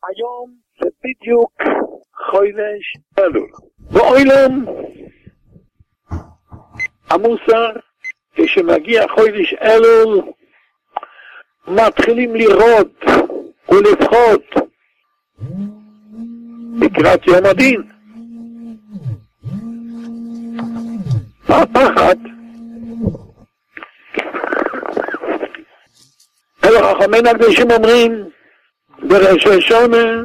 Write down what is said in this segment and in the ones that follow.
היום זה בדיוק חודש אלול. בעולם המוסר, כשמגיע חודש אלול, מתחילים לראות ולפחות לקראת יום הדין. מה הפחד? אלו חכמינו הקדושים אומרים בראש השונה,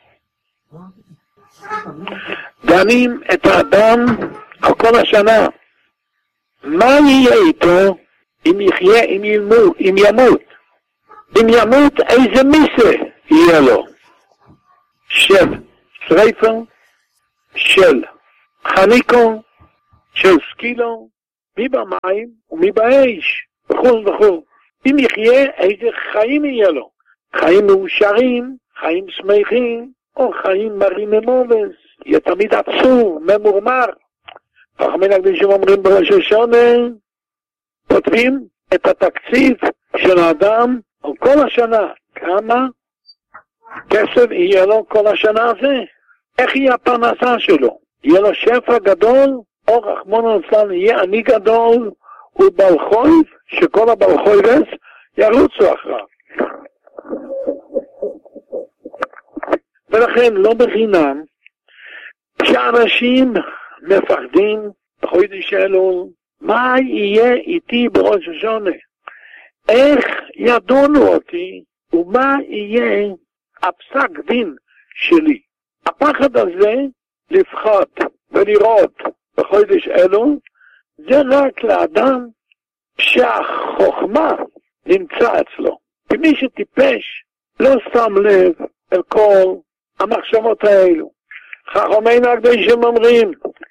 דנים את האדם על כל השנה, מה יהיה איתו אם יחיה, אם ימות. אם ימות, איזה מיסה יהיה לו? של שריפה, של חניקו, של סקילו, מי במים ומי באש, וכו' וכו'. אם יחיה, איזה חיים יהיה לו? חיים מאושרים, חיים שמחים, או חיים מרים ממובס, יהיה תמיד עצור, ממורמר. חכמינו הקדושים אומרים בראש השונה, כותבים את התקציב של האדם על כל השנה, כמה כסף יהיה לו כל השנה הזה, איך יהיה הפרנסה שלו, יהיה לו שפע גדול, או רחמנא ליצלן יהיה עני גדול, ובעל חוב, שכל הבעל חובס ירוצו אחריו. ולכן לא בחינם, כשאנשים מפחדים בחודש אלול, מה יהיה איתי בראש השונה? איך ידונו אותי, ומה יהיה הפסק דין שלי? הפחד הזה לפחות ולראות בחודש אלול, זה רק לאדם שהחוכמה נמצא אצלו. כי מי שטיפש לא שם לב אל כל המחשבות האלו. חכמינו הקדושים אומרים,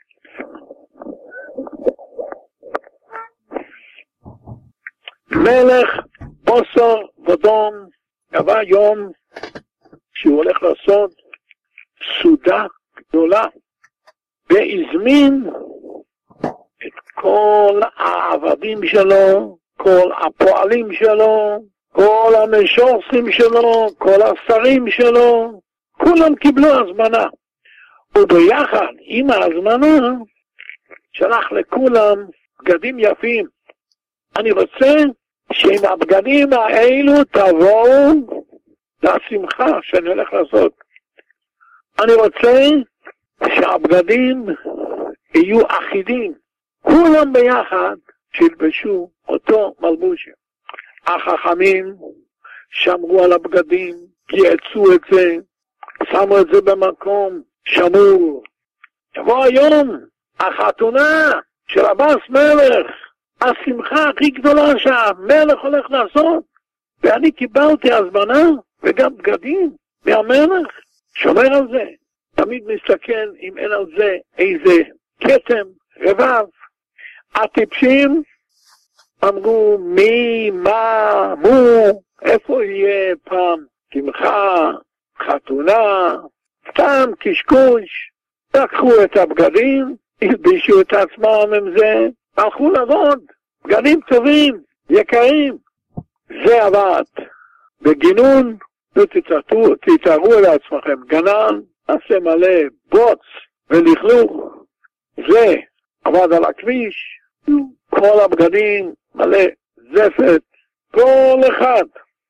מלך בוסר ודום קבע יום שהוא הולך לעשות סעודה גדולה, והזמין את כל העבדים שלו, כל הפועלים שלו, כל המשורסים שלו, כל השרים שלו, כולם קיבלו הזמנה. וביחד עם ההזמנה שלח לכולם בגדים יפים. אני רוצה שעם הבגדים האלו תבואו לשמחה שאני הולך לעשות. אני רוצה שהבגדים יהיו אחידים, כולם ביחד שילבשו אותו מלבוש. החכמים שמרו על הבגדים, ייעצו את זה, שמו את זה במקום שמור. יבוא היום החתונה של הבס מלך, השמחה הכי גדולה שהמלך הולך לעשות, ואני קיבלתי הזמנה וגם בגדים מהמלך. שומר על זה, תמיד מסתכל אם אין על זה איזה כתם, רבב. הטיפשים אמרו מי, מה, מו, איפה יהיה פעם שמחה, חתונה, סתם קשקוש. לקחו את הבגדים, הלבישו את עצמם עם זה, הלכו לעבוד, בגדים טובים, יקרים. זה עבד. בגינון, תתארו לעצמכם, גנן, עשה מלא בוץ ולכלוך. זה עבד על הכביש, כל הבגדים מלא זפת, כל אחד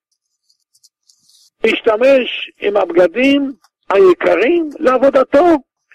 השתמש עם הבגדים היקרים לעבודתו.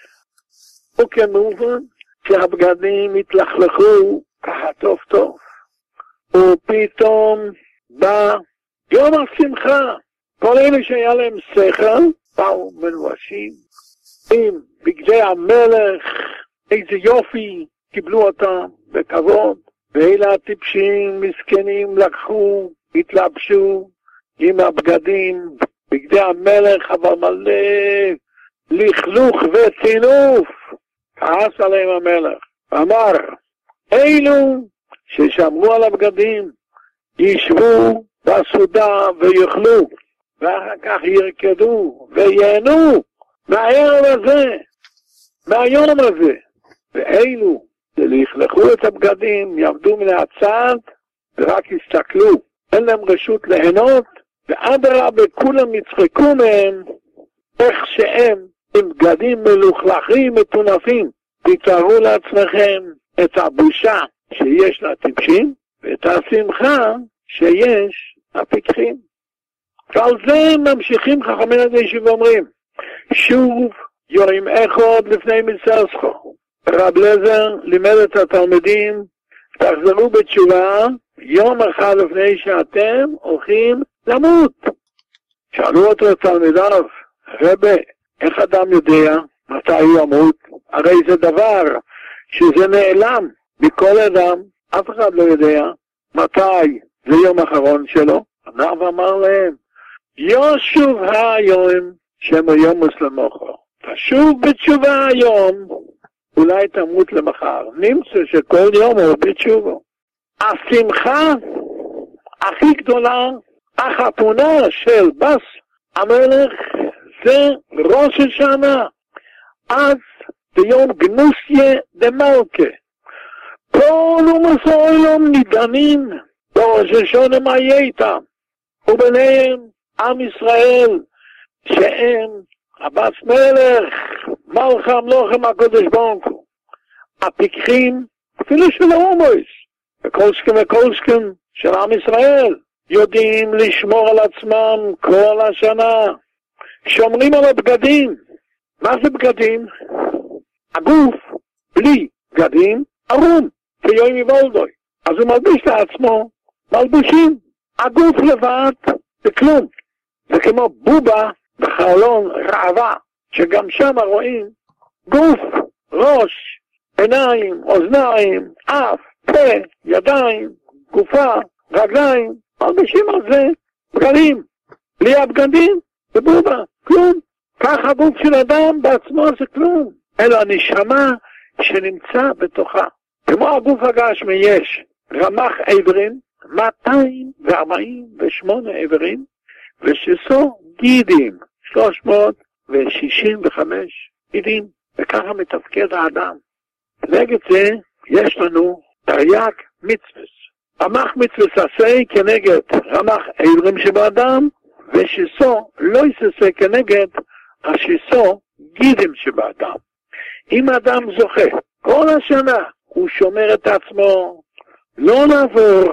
וכמובן שהבגדים התלכלכו ככה טוב טוב, ופתאום בא יום השמחה. כל אלה שהיה להם שכל באו מנואשים עם בגדי המלך, איזה יופי, קיבלו אותם בכבוד. ואלה הטיפשים מסכנים לקחו, התלבשו עם הבגדים, בגדי המלך, אבל מלא לכלוך וצינוף. כעס עליהם המלך, אמר, אלו ששמרו על הבגדים ישבו בסעודה ויאכלו, ואחר כך ירקדו ויהנו מהערב הזה, מהיום הזה. ואלו שלכלכו את הבגדים יעבדו מן הצד ורק יסתכלו, אין להם רשות ליהנות, ואדרבה כולם יצחקו מהם איך שהם עם בגדים מלוכלכים מטונפים. תתארו לעצמכם את הבושה שיש לטיפשים ואת השמחה שיש לפיקחים. ועל זה ממשיכים חכמי הדשא ואומרים, שוב יורים אחד לפני מצרסכו. רב אליעזר לימד את התלמידים, תחזרו בתשובה יום אחד לפני שאתם הולכים למות. שאלו אותו התלמידיו, רבי, איך אדם יודע מתי הוא ימות? הרי זה דבר שזה נעלם מכל אדם, אף אחד לא יודע מתי זה יום האחרון שלו. הנער אמר להם, ישוב היום שם היום מוסלמוכו. תשוב בתשובה היום, אולי תמות למחר. נמצא שכל יום הוא בתשובו. השמחה הכי גדולה, החתונה של בס המלך, זה ראש השנה. אז ביום גנוסיה דמלכה. כל ומסוילום נידנים בראש השנה מה יהיה איתם. וביניהם עם ישראל, שהם הבס מלך, מלך המלוכים הקדוש ברוך הוא. הפיקחים, אפילו של ההומוס, וקולסקים של עם ישראל, יודעים לשמור על עצמם כל השנה. שומרים על הבגדים. מה זה בגדים? הגוף, בלי בגדים, ערום, כיום מבולדוי. אז הוא מלביש לעצמו מלבושים. הגוף לבד זה כלום. זה כמו בובה בחלון רעבה, שגם שם רואים גוף, ראש, עיניים, אוזניים, אף, פה, ידיים, גופה, רגליים, מלבישים על זה בגדים. בלי הבגדים זה בובה, כלום. כך הגוף של אדם בעצמו זה כלום. אלא הנשמה שנמצא בתוכה. כמו הגוף הגשמי יש רמ"ח איברים, 248 איברים, ושסו גידים, 365 גידים, וככה מתפקד האדם. נגד זה יש לנו תרי"ג מצוות. רמ"ח מצוות עשה כנגד רמ"ח איברים שבאדם, ושסו לא יססה כנגד השסו גידים שבאדם. אם אדם זוכה כל השנה הוא שומר את עצמו לא לעבור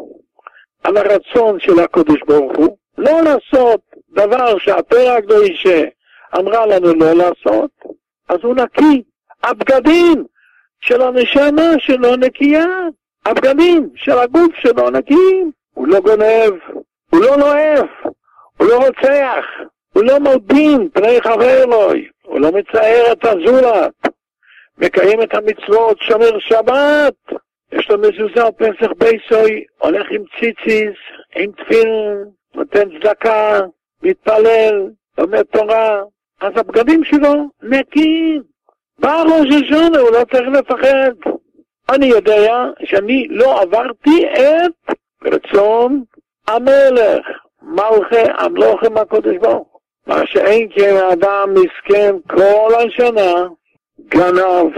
על הרצון של הקדוש ברוך הוא, לא לעשות דבר שהתורה הקדושה אמרה לנו לא לעשות, אז הוא נקי. הבגדים של הנשמה שלו נקייה, הבגדים של הגוף שלו נקיים. הוא לא גונב, הוא לא נואף, הוא לא רוצח, הוא לא מלבין פני חבר אלוהי, הוא לא מצער את הזולת, מקיים את המצוות, שומר שבת. יש לו מזוזה על פסח בייסוי, הולך עם ציציס, עם תפילין, נותן צדקה, מתפלל, לומד תורה. אז הבגדים שלו נקיים. בא ראש השנה, הוא לא צריך לפחד. אני יודע שאני לא עברתי את רצון המלך, מלכי המלוכים הקדוש ברוך הוא. מה שאין כן האדם מסכן כל השנה, גנב,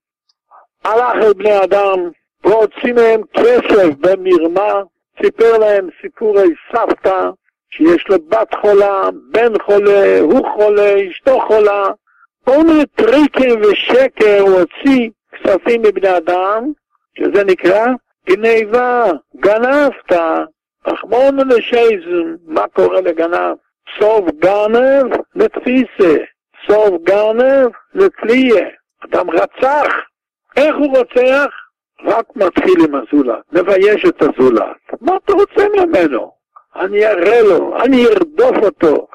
הלך אל בני אדם, והוציא מהם כסף במרמה, סיפר להם סיפורי סבתא, שיש לו בת חולה, בן חולה, הוא חולה, אשתו חולה, כל מיני טריקים ושקר, הוא הוציא כספים מבני אדם, שזה נקרא גניבה, גנבת, רחמון לשייזן. מה קורה לגנב? סוף גנב לתפיסה, סוף גנב לתליה. אדם רצח. איך הוא רוצח? רק מתחיל עם הזולת, מבייש את הזולת. מה אתה רוצה ממנו? אני אראה לו, אני ארדוף אותו,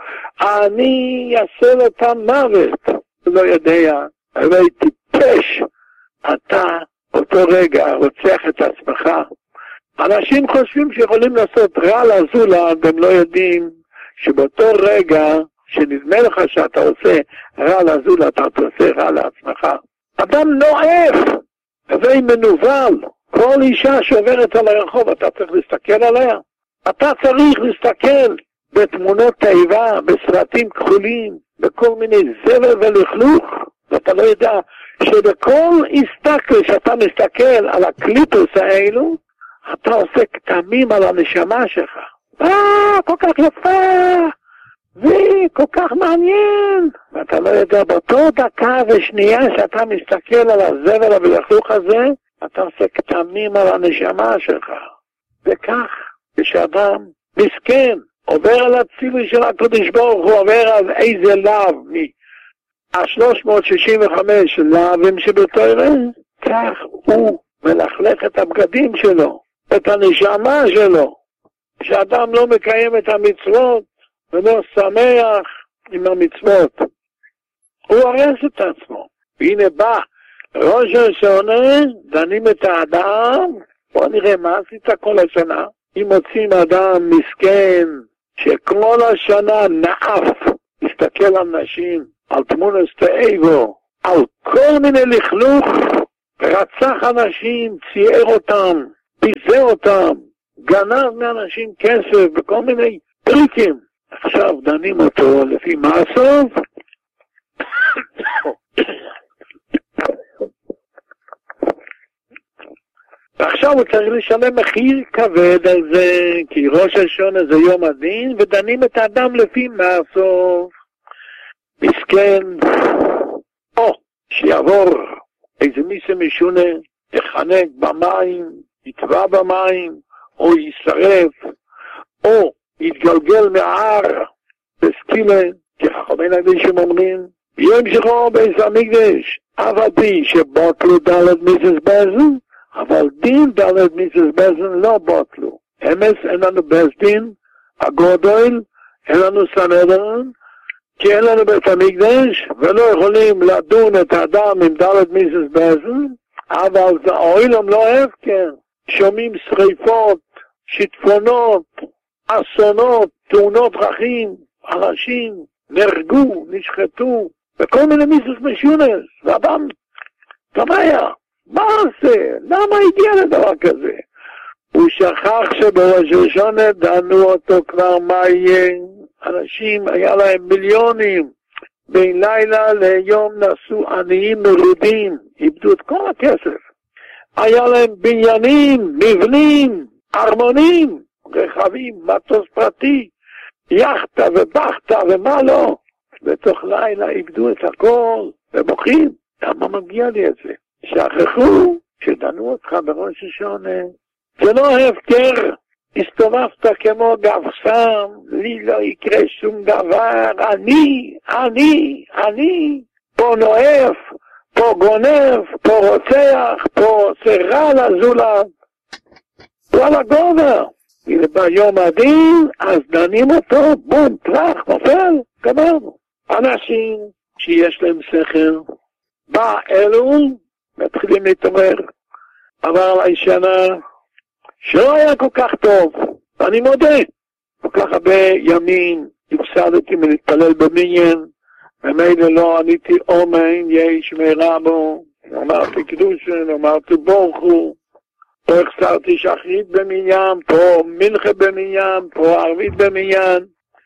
אני אעשה לו את המוות. הוא לא יודע, אבל טיפש. אתה אותו רגע רוצח את עצמך. אנשים חושבים שיכולים לעשות רע לזולת, והם לא יודעים שבאותו רגע שנדמה לך שאתה עושה רע לזולת, אתה עושה רע לעצמך. אדם נואף, הווי מנוול. כל אישה שעוברת על הרחוב, אתה צריך להסתכל עליה. אתה צריך להסתכל בתמונות תאיבה, בסרטים כחולים, בכל מיני זבל ולכלוך. ואתה לא יודע שבכל הסתכל שאתה מסתכל על הקליפוס האלו, אתה עושה כתמים על הנשמה שלך. כל כך יפה, וכל כל כך מעניין, ואתה לא יודע, באותו דקה ושנייה שאתה מסתכל על הזבל הלכלוך הזה, אתה עושה כתמים על הנשמה שלך. וכך, כשאדם מסכן, עובר על הציווי של הקדוש ברוך הוא, עובר על איזה לאו, ה-365 לאווים שבתורה, כך הוא מלכלך את הבגדים שלו, את הנשמה שלו. כשאדם לא מקיים את המצוות, ולא שמח עם המצוות, הוא הרס את עצמו. והנה בא ראש השונה, דנים את האדם, בוא נראה מה עשית כל השנה. אם מוצאים אדם מסכן, שכל השנה נאף, מסתכל על נשים, על תמונת תאיבו, על כל מיני לכלוך, רצח אנשים, צייר אותם, פיזר אותם, גנב מאנשים כסף, בכל מיני טריקים. עכשיו דנים אותו לפי מעשיו, ועכשיו הוא צריך לשלם מחיר כבד על זה, כי ראש השונה זה יום הדין, ודנים את האדם לפי מעשיו. מסכן, או שיעבור איזה מיסה משונה, יחנק במים, יטבע במים, או ישרף, או יתגלגל מהער בסקילה, כי חכמים הקדושים אומרים, ימשכו בית המקדש, אף על פי שבוטלו דלת מיסס בזן, אבל דין דלת מיסס בזן לא בוטלו. אמס אין לנו בזדין, הגודל, אין לנו סנהדרין, כי אין לנו בית המקדש, ולא יכולים לדון את האדם עם דלת מיסס בזן, אבל זה העולם לא הפקר. שומעים שריפות, שיטפונות, אסונות, תאונות דרכים, אנשים נהרגו, נשחטו, וכל מיני מיסוס משונס, ואדם תמיה, מה עושה? למה הגיע לדבר כזה? הוא שכח שבראש השונה דנו אותו כבר מה יהיה. אנשים היה להם מיליונים, בין לילה ליום נסו עניים מרודים, איבדו את כל הכסף. היה להם בניינים, מבנים, ארמונים, רכבים, מטוס פרטי, יחטה ובחטה ומה לא. בתוך לילה איבדו את הכל, ובוכים, למה מגיע לי את זה? שכחו שדנו אותך בראש השונה. זה לא הפקר, הסתובבת כמו גבסם, לי לא יקרה שום דבר, אני, פה נואף, פה גונב, פה רוצח, פה עושה רע לזולת. הוא על הגובה. הנה ביום הדין, אז דנים אותו, בום, טרח, נופל, גמרנו. אנשים שיש להם שכל, בא אלול, מתחילים להתעורר. עבר עליי שנה, שלא היה כל כך טוב, ואני מודה, כל כך הרבה ימים הפסדתי מלהתפלל במניין, ומילא לא עניתי אומן, יש מרבו, אמרתי קדושן, אמרתי בורכו, פה החסרתי שחרית במניין, פה מנחה במניין, פה ערבית במניין,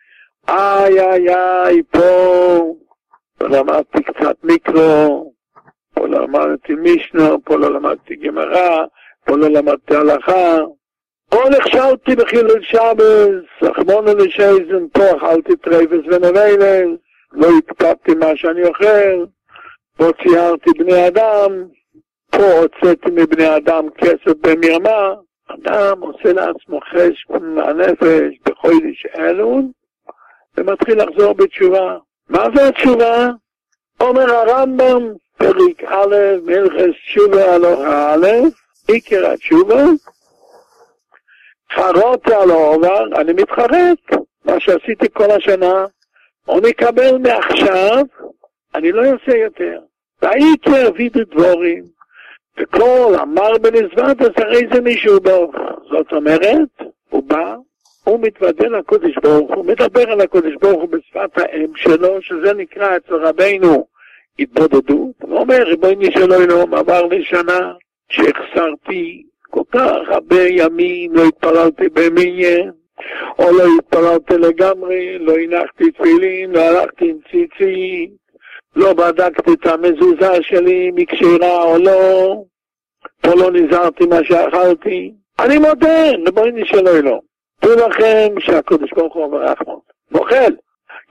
איי, פה למדתי קצת מיקרו, פה למדתי מישנה, פה לא למדתי גמרא, פה לא למדתי הלכה, פה נכשלתי בחילול שבת, רחמנא ליצלן, פה אכלתי טרייפס ונבלס, לא הקפדתי מה שאני אוכל, פה ציירתי בני אדם, פה הוצאתי מבני אדם כסף במרמה. אדם עושה לעצמו חשבון מהנפש בחודש אלול, ומתחיל לחזור בתשובה. מה זה התשובה? אומר הרמב"ם, פרק א', מלכס תשובה הלכה א', עיקר התשובה, חרוט על העובר, אני מתחרט, מה שעשיתי כל השנה, או מקבל מעכשיו, אני לא אעשה יותר. והייתי אביא דבורים, וכל אמר בנזוות, אז הרי זה מישהו ברוך. זאת אומרת, הוא בא, הוא מתוודא לקודש ברוך, הוא מדבר על הקודש ברוך הוא בשפת האם שלו, שזה נקרא אצל רבינו התבודדות. הוא אומר, ריבונו של עולם, עבר לי שנה שהחסרתי כל כך הרבה ימים, לא התפללתי במניין, או לא התפללתי לגמרי, לא הנחתי תפילין, לא הלכתי עם ציצית, לא בדקתי את המזוזה שלי, מקשירה או לא, פה לא נזהרתי מה שאכלתי. אני מודה, ריבונו של עולם. תראו לכם שהקדוש ברוך הוא ברחמות. מוחל,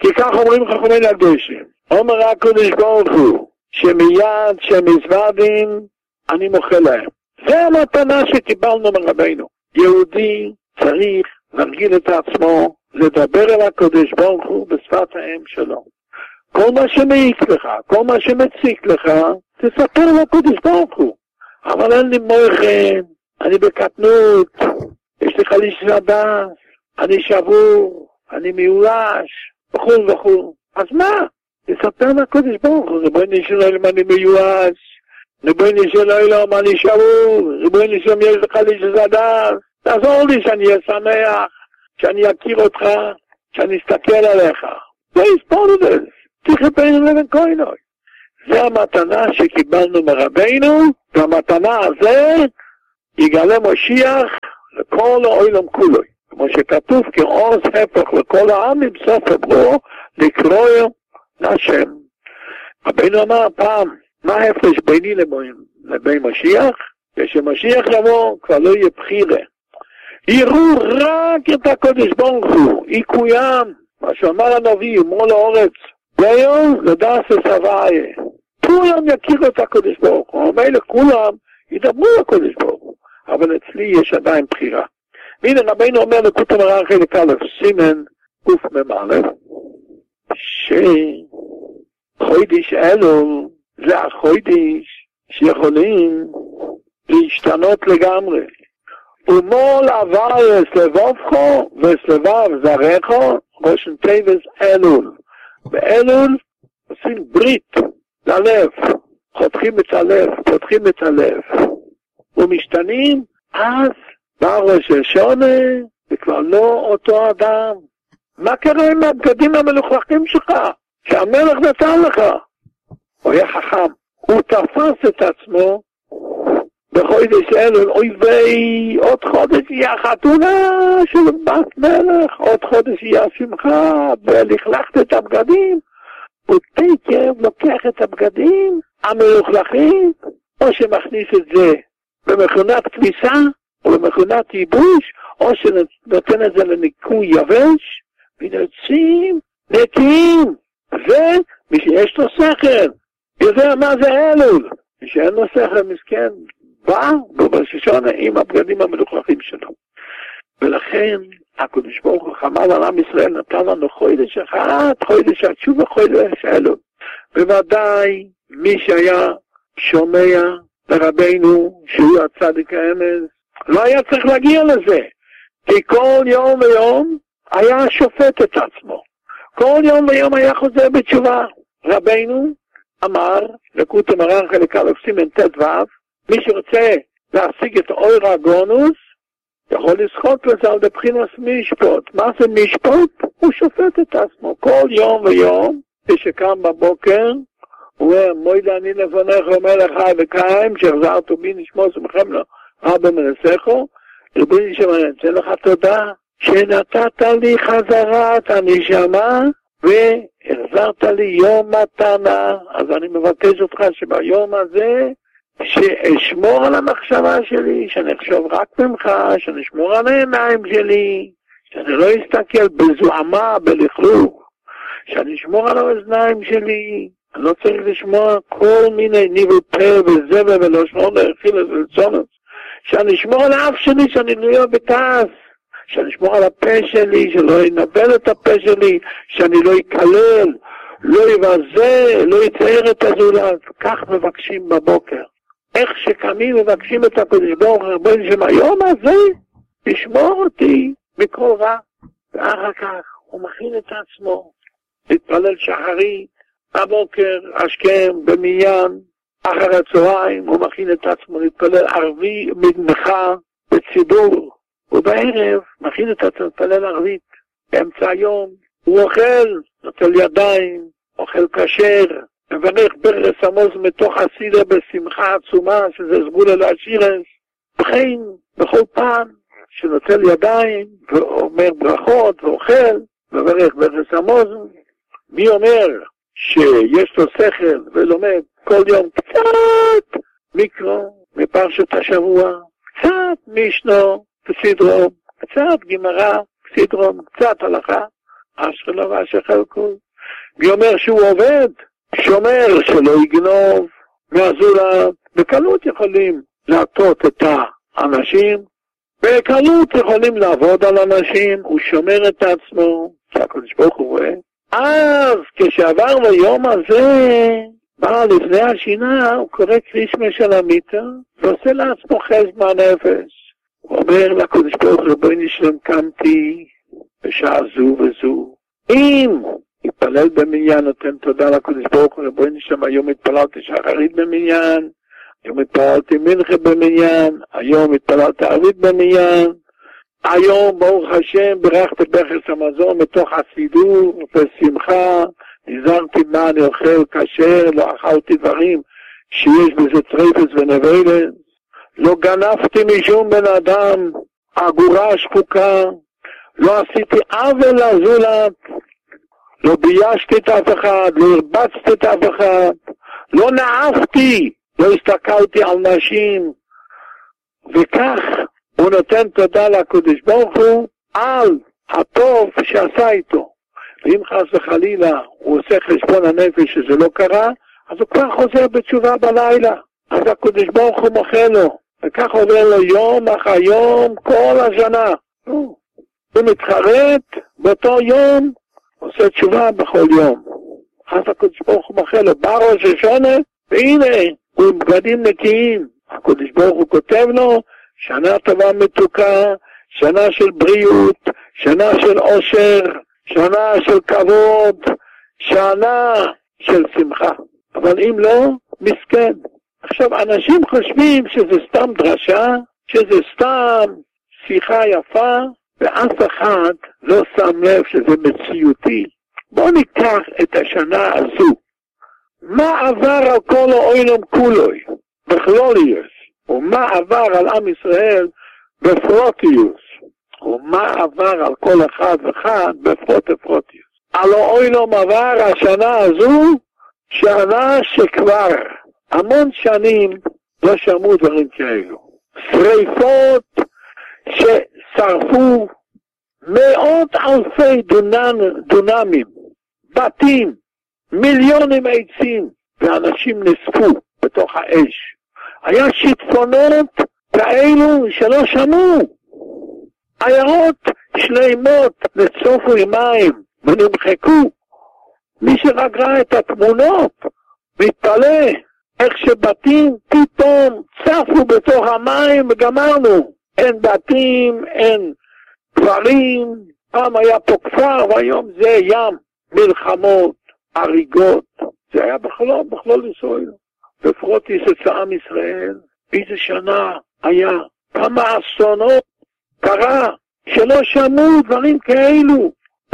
כי כך אומרים חכמינו הקדושים. אומר הקדוש ברוך הוא, שמיד שמזוודין אני מוחה להם. זה המתנה שקיבלנו מרבינו. יהודי צריך להרגיל את עצמו, לדבר אל הקדוש ברוך הוא בשפת האם שלו. כל מה שמעיק לך, כל מה שמציק לך, תספר לקדוש ברוך הוא. אבל אין לי מוחן, אני בקטנות, יש לי חליש לדעת, אני שבור, אני מיואש, וכו' וכו'. אז מה? תספר לקדוש ברוך הוא, ריבונו של עולם אני מיואש, ריבונו של עולם אני שבור, ריבונו של עולם יש לי חליש לדעת, תעזור לי שאני אהיה שמח, שאני אכיר אותך, שאני אסתכל עליך. זה הספורדס, תחי בינו לבין כהנוי. זה המתנה שקיבלנו מרבינו, והמתנה הזה יגלה משיח לכל העולם כולו. כמו שכתוב, כעוז הפך לכל העמים סוף עברו לקרוא להשם. רבינו אמר פעם, מה ההפרש ביני לבין משיח? כשמשיח יבוא כבר לא יהיה בחירה. יראו רק את הקדוש ברוך הוא, יקוים, מה שאמר הנביא, אמרו לאורץ, והיום לדעת וסבייה. כולם יכירו את הקדוש ברוך הוא, ומילא כולם ידברו לקדוש ברוך הוא, אבל אצלי יש עדיין בחירה. והנה רבינו אומר לקוטי מרן חלק א', סימן קמ"א, שחודש אלול זה החודש שיכולים להשתנות לגמרי. ומול עברס לבובכו וסבב זרחו ראשון תיבס אלול. באלול עושים ברית ללב, חותכים את הלב, פותחים את הלב ומשתנים, אז בא ראש השונה וכבר לא אותו אדם. מה קרה עם הבגדים המלוכלכים שלך שהמלך נתן לך? הוא היה חכם, הוא תפס את עצמו בחודש אלול, אוי ויי, עוד חודש יהיה חתונה של בת מלך, עוד חודש יהיה שמחה, ולכלכת את הבגדים, ותקף לוקח את הבגדים המלוכלכים, או שמכניס את זה במכונת כביסה, או במכונת ייבוש, או שנותן את זה לניקוי יבש, ונוצאים נקיים, ומי שיש לו שכל, יודע מה זה אלול, מי שאין לו שכל מסכן, בא בראש השונה עם הבגדים המלוכלכים שלו. ולכן הקדוש ברוך הוא חמל על עם ישראל, נתן לנו חודש אחד, חודש התשובה, חודש אלול. בוודאי מי שהיה שומע לרבינו שהוא הצדיק האמץ, לא היה צריך להגיע לזה, כי כל יום ויום היה שופט את עצמו, כל יום ויום היה חוזר בתשובה. רבינו אמר לקוטי מרן חלק א' סימן ט"ו, מי שרוצה להשיג את אור הגונוס, יכול לזכות לזה על בחינת משפט. מה זה משפט? הוא שופט את עצמו כל יום ויום, כשקם בבוקר, הוא אומר, מוידה אני לפניך ומלך חי וקיים, שהחזרתו בי נשמור שמכם לו, רבי מנסחו, רבי שמען, אתן לך תודה, שנתת לי חזרת הנשמה, והחזרת לי יום מתנה. אז אני מבקש אותך שביום הזה, שאשמור על המחשבה שלי, שאני אחשוב רק ממך, שאני אשמור על העיניים שלי, שאני לא אסתכל בזוהמה, בלכלוך, שאני אשמור על האוזניים שלי, אני לא צריך לשמוע כל מיני ניבל פה וזבל ולשון להכיל ולצונות, שאני אשמור על האף שלי, שאני לא אהיה בכעס, שאני אשמור על הפה שלי, שלא ינבל את הפה שלי, שאני לא יקלל, לא יבזה, לא יצייר את הזולת. כך מבקשים בבוקר. איך שקמים מבקשים את הקדוש ברוך הוא, רבנו שמהיום הזה תשמור אותי מכל רע. ואחר כך הוא מכין את עצמו להתפלל שחרית, בבוקר השכם במניין, אחר הצהריים הוא מכין את עצמו להתפלל ערבי מנחה בציבור, ובערב מכין את עצמו להתפלל ערבית. באמצע היום הוא אוכל, נוטל ידיים, אוכל כשר, מברך ברך עמוס מתוך הסידר בשמחה עצומה, שזה סגולה לאשירס. וכן, בכל פעם שנוטל ידיים ואומר ברכות ואוכל, מברך ברך עמוס. מי אומר שיש לו שכל ולומד כל יום קצת מיקרו מפרשת השבוע, קצת משנו בסדרום, קצת גמרא בסדרום, קצת הלכה, אשרי לו ואשר חלקו. מי אומר שהוא עובד? שומר שלא יגנוב מהזולת. בקלות יכולים להטות את האנשים, בקלות יכולים לעבוד על אנשים, הוא שומר את עצמו, כי הקדוש ברוך הוא רואה. אז כשעבר ליום הזה, בא לפני השינה, הוא קורא קרישמה של המיטה, ועושה לעצמו חשבון נפש. הוא אומר לקדוש ברוך הוא, ריבונו של עולם, קמתי בשעה זו וזו. אם יתפלל במניין, נותן תודה לקדוש ברוך הוא, ריבונו של עולם, היום התפללתי שחרית במניין, היום התפללתי מנחה במניין, היום התפללתי ערבית במניין, היום ברוך השם ברכתי ברכס המזון מתוך הסידור ושמחה, נזהרתי מה אני אוכל כשר, לא אכלתי דברים שיש בזה טרפס ונבלת, לא גנבתי משום בן אדם, אגורה שחוקה, לא עשיתי עוול לזולת, לא ביישתי את אף אחד, לא הרבצתי את אף אחד, לא נעפתי, לא הסתכלתי על נשים, וכך הוא נותן תודה לקדוש ברוך הוא על הטוב שעשה איתו. ואם חס וחלילה הוא עושה חשבון הנפש שזה לא קרה, אז הוא כבר חוזר בתשובה בלילה. אז הקדוש ברוך הוא מוחל לו, וכך עובר לו יום אחר יום כל השנה. הוא מתחרט באותו יום, עושה תשובה בכל יום. אז הקדוש ברוך הוא מוחל לו, בא ראש השונה, והנה הוא עם בגדים נקיים. הקדוש ברוך הוא כותב לו, שנה טובה מתוקה, שנה של בריאות, שנה של עושר, שנה של כבוד, שנה של שמחה. אבל אם לא, מסכן. עכשיו, אנשים חושבים שזה סתם דרשה, שזה סתם שיחה יפה, ואף אחד לא שם לב שזה מציאותי. בואו ניקח את השנה הזו. מה עבר על כל העולם כולוי, בכלוליוס, ומה עבר על עם ישראל בפרוטיוס, ומה עבר על כל אחד ואחד בפרוטיוס. על העולם עבר השנה הזו, שנה שכבר המון שנים לא שמעו דברים כאלו. שריפות ששרפו מאות אלפי דונמים, בתים, מיליונים עצים, ואנשים נספו בתוך האש. היה שיטפונות כאלו שלא שמעו. עיירות שלמות נצופו עם מים ונמחקו. מי שרק ראה את התמונות מתפלא איך שבתים פתאום צפו בתוך המים וגמרנו. אין בתים, אין כפרים, פעם היה פה כפר והיום זה ים, מלחמות, הריגות. זה היה בכלול ישראל. בפרוטיס אצל עם ישראל, איזה שנה היה, כמה אסונות קרה, שלא שמעו דברים כאלו,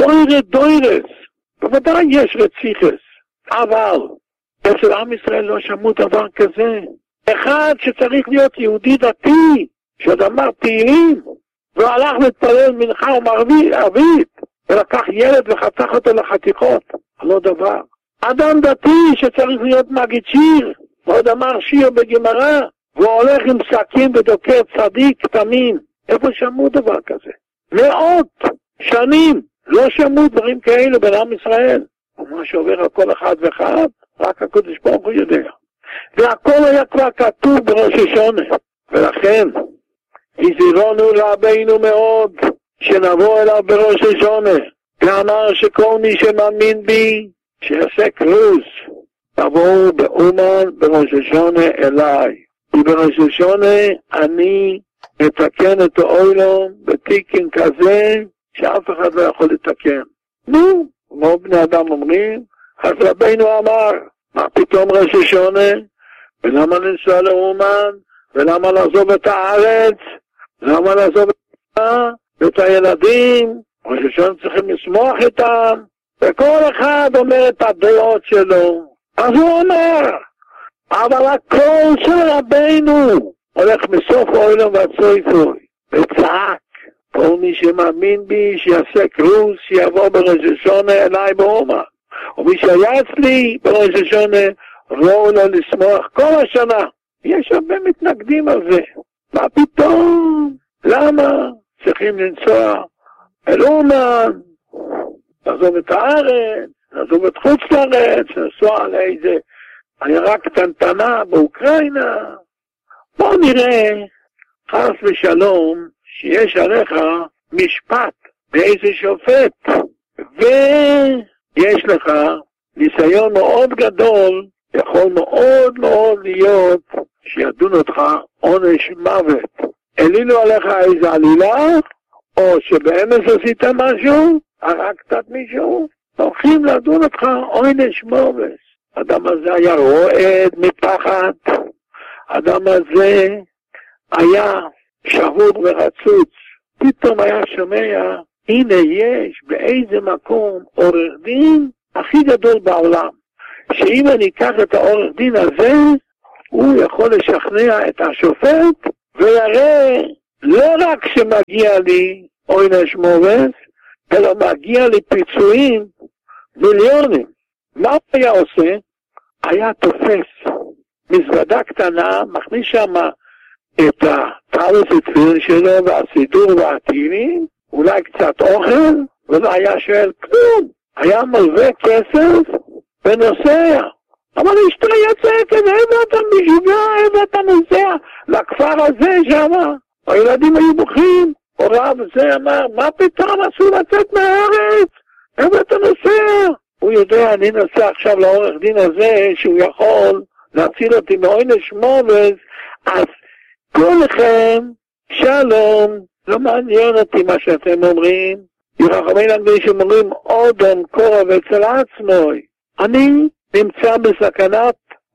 דוירס, בוודאי יש רציחס, אבל אצל עם ישראל לא שמעו דבר כזה. אחד שצריך להיות יהודי דתי, שעוד אמר תהילים, והלך להתפלל מנחה ומערבית, ולקח ילד וחתך אותו לחתיכות, לא דבר. אדם דתי שצריך להיות מגיד שיר, ועוד אמר שיר בגמרא, והוא הולך עם סכין ודוקר צדיק תמים. איפה שמעו דבר כזה? מאות שנים לא שמעו דברים כאלו בין עם ישראל. ומה שעובר על כל אחד ואחד, רק הקדוש ברוך הוא יודע. והכל היה כבר כתוב בראש השונה. ולכן, הזהירונו רבנו מאוד, שנבוא אליו בראש השונה. ואמר שכל מי שמאמין בי, שיעשה קרוז. תבואו באומן בראש השונה אליי. ובראש השונה אני מתקן את העולם בתיקן כזה שאף אחד לא יכול לתקן. נו, כמו בני אדם אומרים, אז רבינו אמר, מה פתאום ראש השונה? ולמה לנסוע לאומן? ולמה לעזוב את הארץ? למה לעזוב את הילדים? ראש השונה צריכים לשמוח איתם. וכל אחד אומר את הדעות שלו. אז הוא אומר, אבל הקול של רבינו הולך מסוף העולם ועד סופו, וצעק, כל מי שמאמין בי שיעשה קרוז, שיבוא בראש השונה אליי באומן. ומי שהיה אצלי בראש השונה, ראו לו לשמוח כל השנה. יש הרבה מתנגדים על זה. מה פתאום? למה צריכים לנסוע אל אומן? לעזוב את הארץ, לעזוב את חוץ לארץ, לנסוע לאיזה עיירה קטנטנה באוקראינה. בוא נראה, חס ושלום, שיש עליך משפט באיזה שופט, ויש לך ניסיון מאוד גדול, יכול מאוד מאוד להיות שידון אותך עונש מוות. העלילו עליך איזה עלילה, או שבאמס עשית משהו, הרגת מישהו, הולכים לדון אותך עונש מוות. האדם הזה היה רועד מפחד, האדם הזה היה שבור ורצוץ, פתאום היה שומע, הנה יש באיזה מקום עורך דין הכי גדול בעולם, שאם אני אקח את העורך דין הזה, הוא יכול לשכנע את השופט, ויראה לא רק שמגיע לי עונש מוות, אלא מגיע לי פיצויים מיליונים. מה הוא היה עושה? היה תופס מזוודה קטנה, מכניס שם את הטלס התפילין שלו והסידור והתהילים, אולי קצת אוכל, ולא היה שואל כלום. היה מלווה כסף ונוסע. אבל אשתו יצאת, איפה אתה משוגע, איפה אתה נוסע? לכפר הזה שם, הילדים היו בוכים. הרב הזה אמר, מה פתאום אסור לצאת מהארץ? איפה אתה נוסע? הוא יודע, אני נוסע עכשיו לעורך דין הזה, שהוא יכול להציל אותי מעונש מוות, אז כולכם, שלום, לא מעניין אותי מה שאתם אומרים. ירחמי לנגבי שאומרים, אודם קורב אצל עצמוי. אני נמצא בסכנת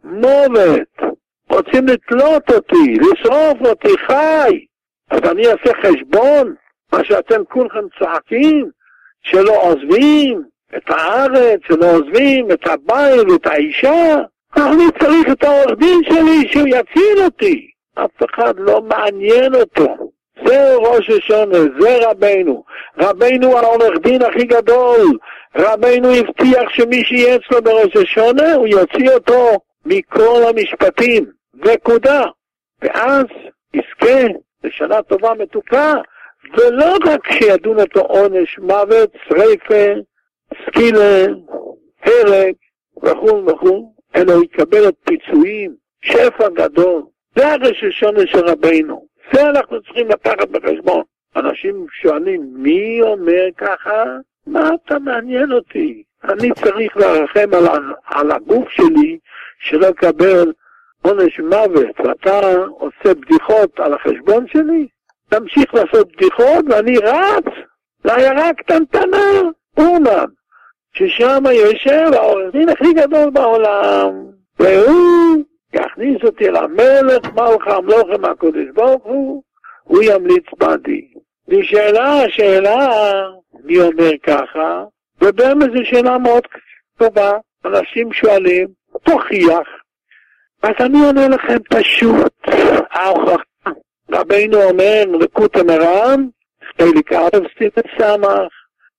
מוות. רוצים לתלות אותי, לשרוף אותי חי. אז אני אעשה חשבון, מה שאתם כולכם צעקים, שלא עוזבים את הארץ, שלא עוזבים את הבית ואת האישה. אני צריך את העורך דין שלי שהוא יציל אותי. אף אחד לא מעניין אותו. זה ראש השונה, זה רבנו. רבנו העורך דין הכי גדול. רבנו הבטיח שמי שיהיה אצלו בראש השונה, הוא יוציא אותו מכל המשפטים. נקודה. ואז יזכה לשנה טובה מתוקה, ולא רק שידון אותו עונש מוות, שריפה, סקילה, הרג, וכו' וכו', אלא הוא יקבל את פיצויים, שפע גדול. זה הראש השונה של רבנו. זה אנחנו צריכים לקחת בחשבון. אנשים שואלים, מי אומר ככה? מה אתה מעניין אותי? אני צריך לרחם על הגוף שלי, שלא יקבל עונש מוות, ואתה עושה בדיחות על החשבון שלי? תמשיך לעשות בדיחות, ואני רץ לעיירה קטנטנה, אומן, ששם יושב העורך דין הכי גדול בעולם, והוא יכניס אותי למלך מלך המלוכים הקדוש ברוך הוא ימליץ בעדי. נשאלה השאלה, מי אומר ככה? ובאמת זו שאלה מאוד טובה. אנשים שואלים, תוכיח. אז אני עונה לכם פשוט, ההוכחה. רבינו אומר, לקוטה מרן, חלק א' סטיפן סמך,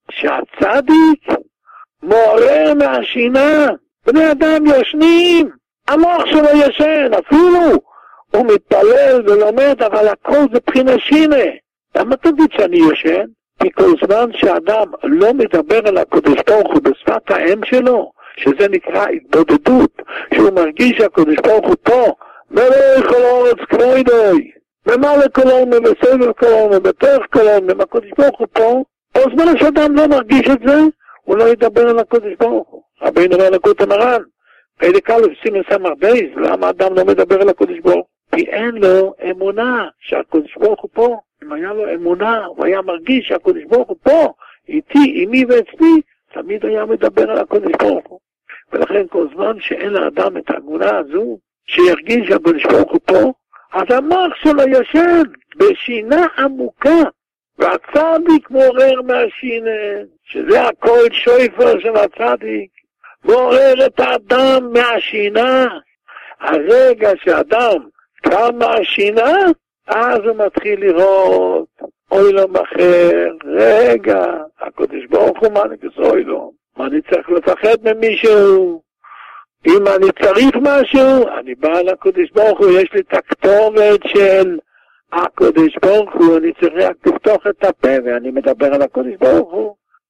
שהצדיק מעורר מהשינה. בני אדם ישנים, המוח שלו ישן, אפילו הוא מתפלל ולומד, אבל הכל זה בחינה שינה. למה תגיד שאני ישן? כי כל זמן שאדם לא מדבר על הקדוש ברוך הוא בשפת האם שלו, שזה נקרא התבודדות, שהוא מרגיש שהקדוש ברוך הוא פה, מלך כל הארץ כבודוי, ממלא כל העולם, בסבב כל העולם, בתוך כל העולם, הקדוש ברוך הוא פה, כל זמן שאדם לא מרגיש את זה, הוא לא ידבר על הקדוש ברוך הוא. רבינו אומר לקוטה מרן, חלק א' סימן סמך בייס, למה אדם לא מדבר על הקדוש ברוך הוא? כי אין לו אמונה שהקדוש ברוך הוא פה. אם היה לו אמונה, הוא היה מרגיש שהקדוש ברוך הוא פה, איתי, עמי ואצלי, תמיד היה מדבר על הקדוש ברוך הוא. ולכן כל זמן שאין לאדם את האמונה הזו, שירגיש שהקדוש ברוך הוא פה, אז המוח שלו ישן בשינה עמוקה, והצדיק מעורר מהשינה, שזה הכל שויפר של הצדיק, מעורר את האדם מהשינה. הרגע שאדם קם מהשינה, אז הוא מתחיל לראות, אוי לו אחר, רגע, הקדוש ברוך הוא מנהיגס אוי לו, מה אני צריך לפחד ממישהו? אם אני צריך משהו, אני בא לקדוש ברוך הוא, יש לי את הכתובת של הקדוש ברוך הוא, אני צריך רק לפתוח את הפה ואני מדבר על הקדוש ברוך הוא.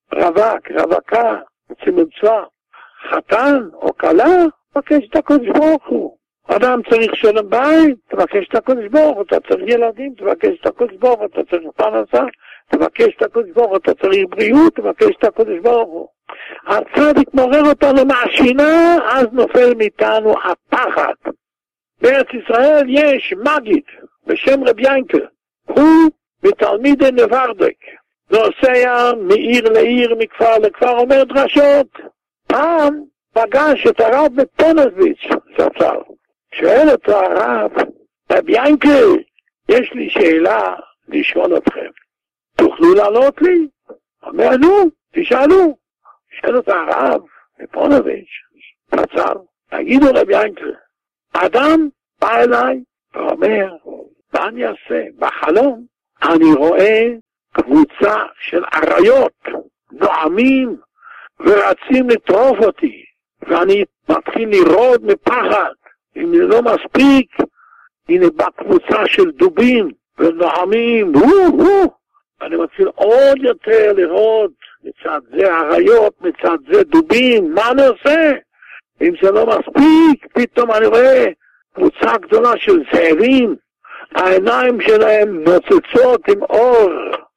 רווקה, רוצים למצוא חתן או כלה, תבקש את הקודש ברוך הוא. אדם צריך שלום בית, תבקש את הקודש ברוך הוא. אתה צריך ילדים, תבקש את הקודש ברוך הוא. אתה צריך פרנסה, תבקש את הקודש ברוך הוא. אתה צריך בריאות, תבקש את הקודש ברוך הוא. הצדיק מעורר אותנו מהשינה, אז נופל מאיתנו הפחד. בארץ ישראל יש מגיד בשם רב ינקל, הוא מתלמידי נברדק, נוסע מעיר לעיר, מכפר לכפר, אומר דרשות. פעם פגש את הרב בפונזביץ' זצ"ל, שואל אותו הרב, רב ינקל, יש לי שאלה לשאול אתכם, תוכלו לענות לי? אומר, נו, תשאלו. שואל אותו הרב בפונזביץ' זצ"ל, תגידו רב ינקל, אדם בא אליי ואומר, מה אני אעשה? בחלום אני רואה קבוצה של אריות נועמים ורצים לטרוף אותי, ואני מתחיל לרעוד מפחד. אם זה לא מספיק, הנה בקבוצה של דובים ונועמים, אני מתחיל עוד יותר לרעוד, מצד זה אריות, מצד זה דובים. מה אני עושה? אם זה לא מספיק, פתאום אני רואה קבוצה גדולה של זאבים, העיניים שלהם נוצצות עם אור.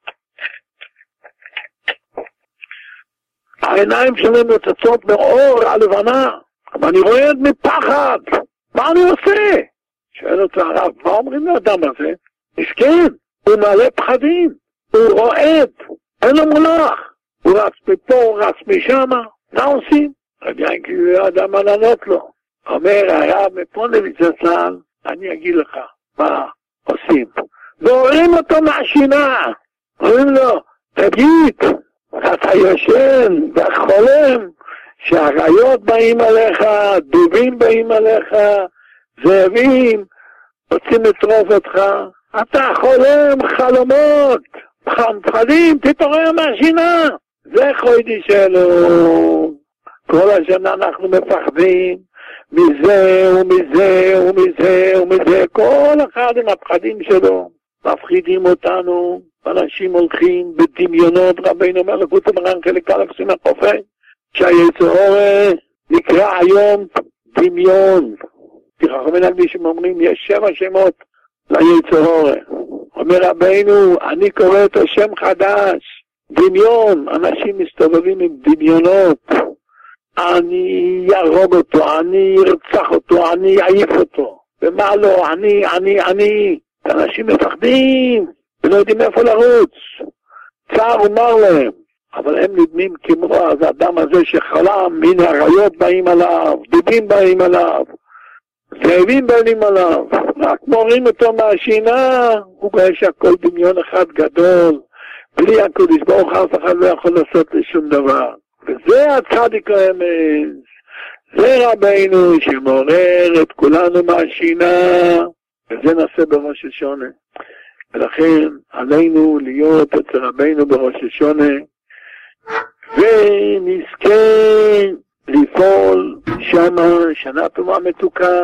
העיניים שלהם נוצצות מאור הלבנה, ואני רואה מפחד. מה אני עושה? שואל אותו הרב, מה אומרים לאדם הזה? מסכן, הוא מלא פחדים, הוא רועד, אין לו מולך, הוא רץ מפה, הוא רץ משם, מה עושים? רב ינקל לא ידע מה לענות לו. אומר הרב מפונזביץ' זצ"ל, אני אגיד לך מה עושים. ועוררים אותו מהשינה, אומרים לו, תגיד, אתה יושן וחולם שהאריות באים עליך, דובים באים עליך, זאבים רוצים לטרוף אותך, אתה חולם חלומות, פחדים, תתעורר מהשינה. זה חוידי שלו. כל השנה אנחנו מפחדים מזה ומזה ומזה ומזה, כל אחד עם הפחדים שלו, מפחידים אותנו. אנשים הולכים בדמיונות. רבינו אומר לקוטי מרן חלק א' סימן חופש, שהיצר הרע נקרא היום דמיון. חכמים הקדישים אומרים יש 7 שמות ליצר הרע. אומר רבינו, אני קורא את השם חדש, דמיון. אנשים מסתובבים עם דמיונות, אני ירוג אותו, אני ארצח אותו, אני אעיף אותו, ומה לא, אני. אנשים מפחדים ולא יודעים איפה לרוץ, צער ומר להם, אבל הם נדמים כמו אז האדם הזה שחלם, הנה אריות באים עליו, דובים באים עליו, זאבים באים עליו, רק מורים אותו מהשינה, הוא רואה שהכל דמיון אחד גדול, בלי הקודש ברוך אף אחד לא יכול לעשות לי שום דבר. וזה הצדיק האמת, זה רבינו שמעורר את כולנו מהשינה, וזה נעשה בראש השונה. ולכן עלינו להיות אצל רבינו בראש השונה, ונזכה לפעול שמה שנה טובה מתוקה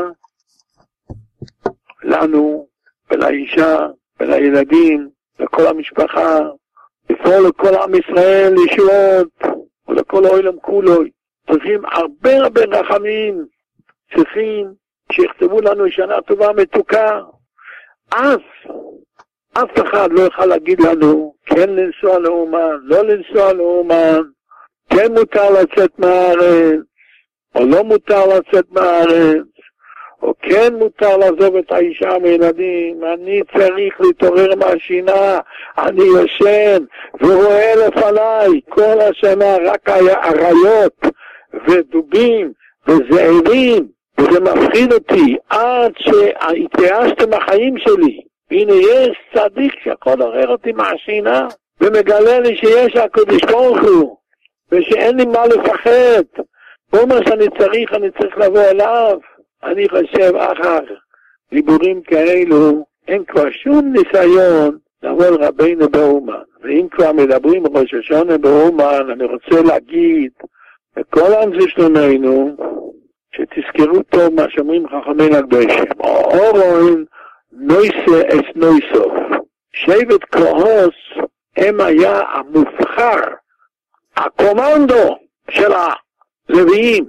לנו ולאישה ולילדים, לכל המשפחה, לפעול לכל עם ישראל ישועות ולכל העולם כולו. צריכים הרבה רחמים, צריכים שיכתבו לנו שנה טובה מתוקה. אז אף אחד לא יוכל להגיד לנו כן לנסוע לאומן, לא לנסוע לאומן, כן מותר לצאת מהארץ או לא מותר לצאת מהארץ, או כן מותר לעזוב את האישה מילדים. אני צריך להתעורר מהשינה, אני ישן ורואה לפניי כל השנה רק אריות ודובים וזאבים, וזה מפחיד אותי עד שהתייאשתי מהחיים שלי. הנה יש צדיק שיכול לעורר אותי מהשינה ומגלה לי שיש הקדוש ברוך הוא ושאין לי מה לפחד. כל מה שאני צריך לבוא אליו. אני חושב אחר דיבורים כאלו אין כבר שום ניסיון לבוא לרבינו באומן. ואם כבר מדברים ראש השונה באומן, אני רוצה להגיד לכל אנשי שלומנו שתזכרו טוב מה שאומרים חכמים הקדושים, אורון נויסה אס נויסוף. שבט כהוס הם היה המובחר הקומנדו של הלוויים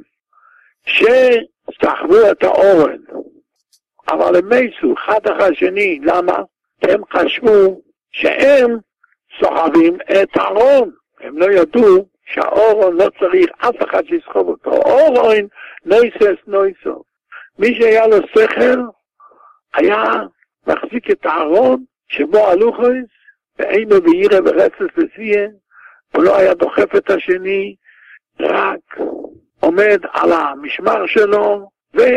שסחבו את האורן, אבל הם מסו אחד אחר שני. למה? הם חשבו שהם סוחבים את הארון. הם לא ידעו שהאורון לא צריך אף אחד שיסחוב אותו. אורון נויסס נויסו. מי שהיה לו שכל היה מחזיק את הארון שבו הלוחס ואינו וירא ורצס לסיין, הוא לא היה דוחף את השני, רק עומד על המשמר שלו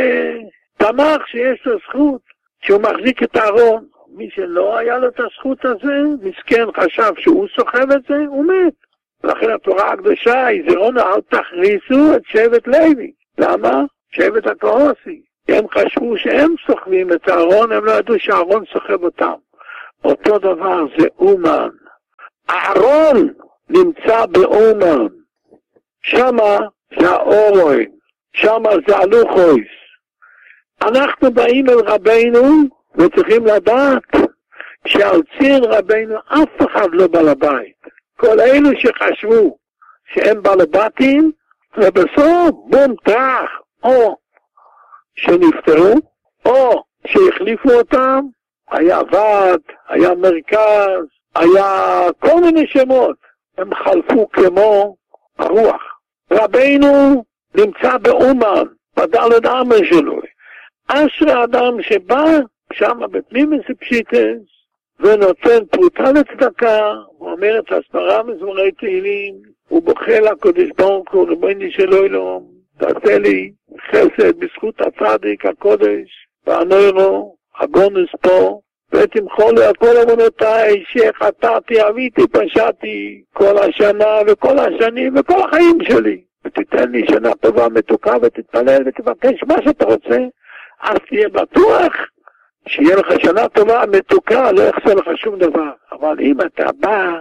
ותמך שיש לו זכות שהוא מחזיק את הארון. מי שלא היה לו את הזכות הזה, מסכן, חשב שהוא סוחב את זה, הוא מת. לכן התורה הקדושה, יזרונו אל תכריסו את שבט לוי. למה? שבט הקהוסי. הם חשבו שהם סוחבים את הארון, הם לא ידעו שהארון סוחב אותם. אותו דבר זה אומן. הארון נמצא באומן. שמה זה האורון, שמה זה הלוחויס. אנחנו באים אל רבינו וצריכים לדעת שעל ציר רבינו אף אחד לא בעל הבית. כל אלו שחשבו שהם בעל בתים, ובסוף בום טרח, או שנפטרו, או שהחליפו אותם, היה ועד, היה מרכז, היה כל מיני שמות, הם חלפו כמו הרוח. רבינו נמצא באומן, בדלת אמה שלו. אשרי אדם שבא שם בפנימיס פשיטס, ונותן פרוטה לצדקה, הוא אומר את הסברה מזמורי תהילים, הוא בוכה לקדוש ברוך הוא, ריבונו של עולם, תעשה לי חסד בזכות הצדיק הקודש, והנוירו, הגונוס פה, ותמחול לי על כל אמונותיי, שחטאתי, אביתי, פשעתי, כל השנה וכל השנים וכל החיים שלי. ותיתן לי שנה טובה מתוקה ותתפלל ותבקש מה שאתה רוצה, אז תהיה בטוח שיהיה לך שנה טובה מתוקה, לא יחסר לך שום דבר. אבל אם אתה בא,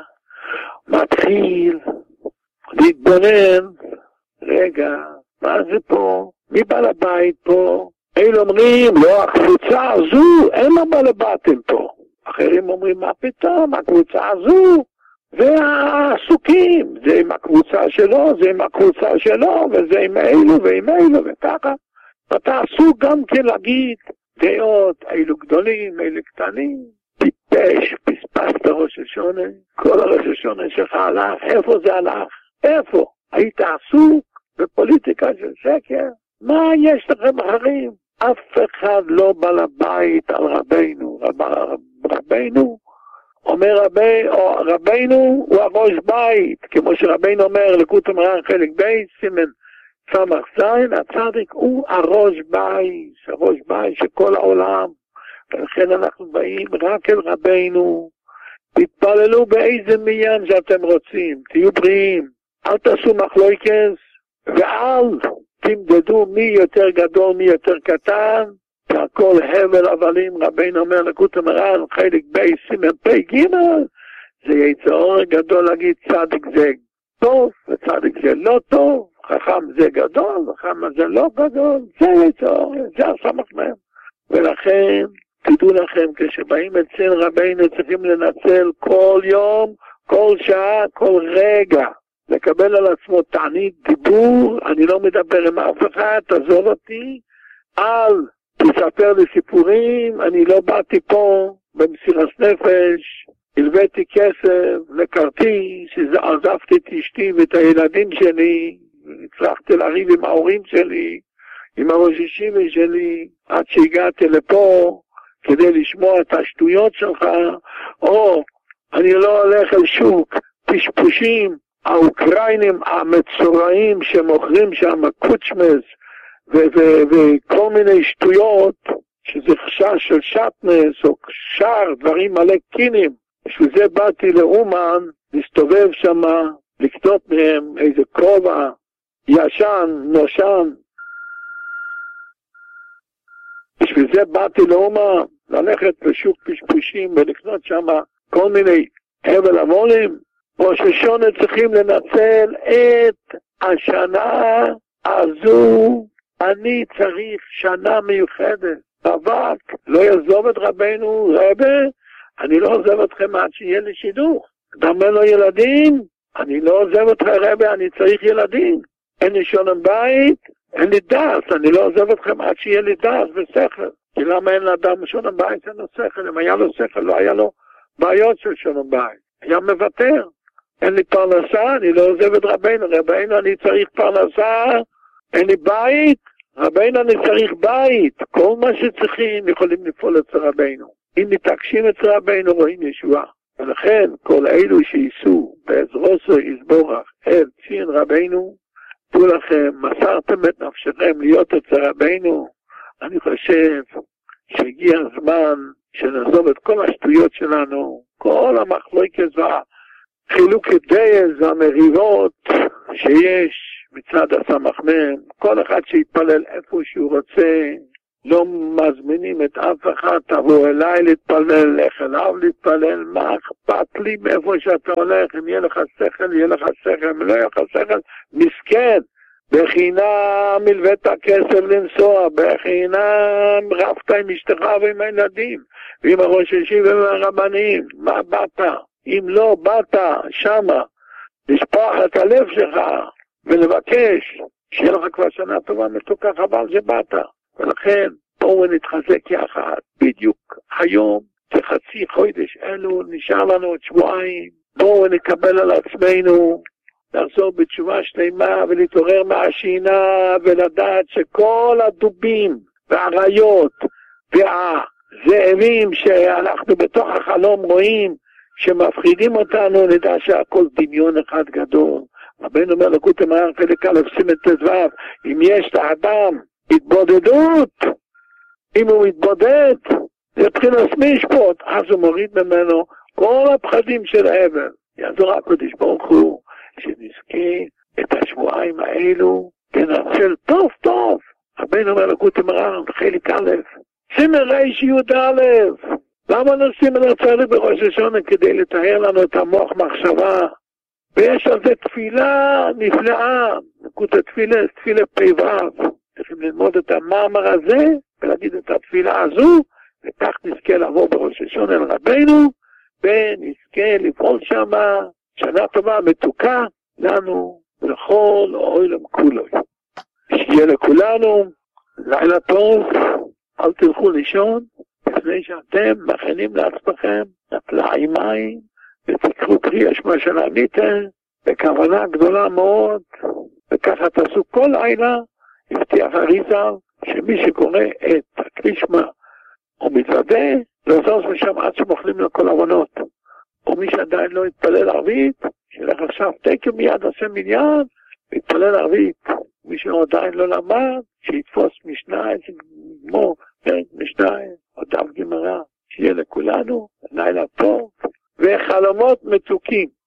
מתחיל להתבונן, רגע, מה זה פה? מי בעל הבית פה? אלו אומרים, לא, הקבוצה הזו, אין לה בעל בתים פה. אחרים אומרים, מה פתאום? הקבוצה הזו, והעסוקים, זה עם הקבוצה שלו, זה עם הקבוצה שלו, וזה עם אלו ועם אלו וככה. ואתה עסוק גם כן להגיד דעות, אלו גדולים, אלו קטנים, טיפש, פספסת ראש השונה, כל הראש השונה שלך הלך, איפה זה הלך? איפה? היית עסוק בפוליטיקה של שקר? מה יש לכם אחרים? אף אחד לא בא לבית על רבינו. רבינו אומר רבינו הוא הראש בית, כמו שרבינו אומר לקוט המרן חלק בית, סימן סמך זין, הצדיק הוא הראש בית של כל העולם. ולכן אנחנו באים רק אל רבינו, תתפללו באיזה מיין שאתם רוצים, תהיו בריאים, אל תעשו מחלוקת, ואל תמדדו מי יותר גדול, מי יותר קטן, והכל הבל הבלים. רבינו אומר לקוט המרן חלק בית סימן פי גימל, זה יצא גדול להגיד צדיק זה טוב וצדיק זה לא טוב, חכם זה גדול וחכם זה לא גדול, זה יצא, זה הסמך מהם. ולכן תדעו לכם, כשבאים אצל רבינו צריכים לנצל כל יום, כל שעה, כל רגע, לקבל על עצמו תענית דיבור. אני לא מדבר עם אף אחד, תעזוב אותי, אל תספר לי סיפורים, אני לא באתי פה במסירת נפש, הלוויתי כסף לכרטיס, עזבתי את אשתי ואת הילדים שלי, הצלחתי לריב עם ההורים שלי, עם הראש ישיבה שלי, עד שהגעתי לפה כדי לשמוע את השטויות שלך, או אני לא הולך אל שוק פשפושים, האוקראינים המצורעים שמוכרים שם קוצ'מס וכל מיני שטויות, שזה חשש של שטנס או שאר דברים מלא קינים. בשביל זה באתי לאומן, להסתובב שם, לקנות מהם איזה כובע ישן, נושן. בשביל זה באתי לאומן, ללכת לשוק פשפושים ולקנות שם כל מיני הבל המולים. ראש השונה צריכים לנצל את השנה הזו. אני צריך שנה מיוחדת. רווק לא יעזוב את רבינו, רבי, אני לא עוזב אתכם עד שיהיה לי שידוך. דמה לו ילדים, אני לא עוזב אותך רבי, אני צריך ילדים. אין לי שולם בית, אין לי דעת, אני לא עוזב אתכם עד שיהיה לי דעת ושכל. כי למה אין לאדם שולם בית, אין לו שכל? אם היה לו שכל, לא היה לו בעיות של שולם בית. היה מוותר. אין לי פרנסה, אני לא עוזב את רבינו. רבינו, אני צריך פרנסה, אין לי בית, רבינו, אני צריך בית. כל מה שצריכים יכולים לפעול אצל רבינו. אם מתעקשים אצל רבינו, רואים ישועה. ולכן, כל אלו שייסעו בעזרוסו יסבורך אל ציון רבינו, תראו לכם, מסרתם את נפשכם להיות אצל רבינו. אני חושב שהגיע הזמן שנעזוב את כל השטויות שלנו, כל המחלוקת והחילוקי דעות והמריבות שיש מצד הסמ"ם, כל אחד שיתפלל איפה שהוא רוצה, לא מזמינים את אף אחד, תבוא אליי להתפלל, לך אליו להתפלל, מה אכפת לי מאיפה שאתה הולך, אם יהיה לך שכל, יהיה לך שכל, אם לא יהיה לך שכל, מסכן, בחינם מלווית הכסף לנסוע, בחינם רבת עם אשתך ועם הילדים, ועם הראש אישי ועם הרבנים, מה באת? אם לא באת שמה, לשפוח את הלב שלך ולבקש, שיהיה לך כבר שנה טובה מתוקה, חבל שבאת. ולכן בואו נתחזק יחד, בדיוק היום כחצי חודש אלו, נשאר לנו עוד שבועיים, בואו נקבל על עצמנו, לחזור בתשובה שלמה ולהתעורר מהשינה ולדעת שכל הדובים והעריות והזאבים שאנחנו בתוך החלום רואים שמפחידים אותנו, נדע שהכל דמיון אחד גדול. רבינו אומר לקוטי מוהר"ן חלק א' סימן ט"ו, אם יש לאדם התבודדות, אם הוא מתבודד, זה מבחינת משפט, אז הוא מוריד ממנו כל הפחדים של העבר. יעזור הקדוש ברוך הוא שנזכה את השבועיים האלו, תנצל טוב טוב. רבינו אומר לקוטי מוהר"ן חלק א' סימן י"א, למה נשים לנצל בראש השונה? כדי לתאר לנו את המוח מחשבה. ויש על זה תפילה נפלאה, נקודת תפילה פ"ו. צריכים ללמוד את המאמר הזה ולהגיד את התפילה הזו, וכך נזכה לבוא בראש השונה אל רבינו, ונזכה לפעול שמה שנה טובה מתוקה לנו ולכל העולם כולו. שיהיה לכולנו לילה טוב, אל תלכו לישון לפני שאתם מכינים לעצמכם נטלעי מים ותקחו קריאה שמע של עמיתה בכוונה גדולה מאוד, וככה תעשו כל לילה. הבטיח אריזל שמי שקורא את הקרישמה או מתוודה לא זוז משם עד שמוכלים לו כל עוונות, או מי שעדיין לא התפלל ערבית שילך עכשיו תקם מיד עושה מניין והתפלל ערבית. מי שעדיין לא למד שיתפוס משנה, כמו פרק משנה או דף גמרא. שיהיה לכולנו לילה טוב וחלומות מתוקים.